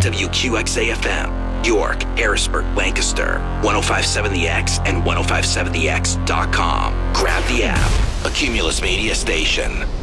WQXA-FM, York, Harrisburg, Lancaster, 1057 The X and 1057thex.com. Grab the app. A Cumulus Media station.